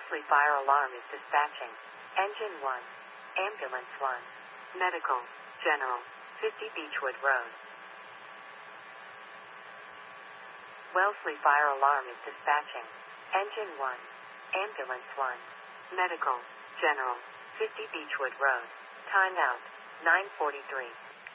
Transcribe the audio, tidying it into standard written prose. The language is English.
Wellesley Fire Alarm is dispatching. Engine 1. Ambulance 1. Medical. General. 50 Beechwood Road. Wellesley Fire Alarm is dispatching. Engine 1. Ambulance 1. Medical. General. 50 Beechwood Road. Time out. 9:43.